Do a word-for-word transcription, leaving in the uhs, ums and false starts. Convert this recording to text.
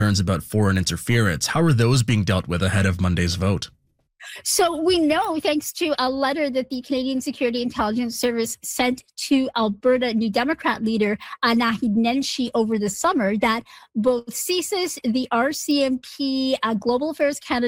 concerns about foreign interference. How are those being dealt with ahead of Monday's vote? So we know, thanks to a letter that the Canadian Security Intelligence Service sent to Alberta New Democrat leader uh, Naheed Nenshi over the summer, that both CSIS, the R C M P, uh, Global Affairs Canada,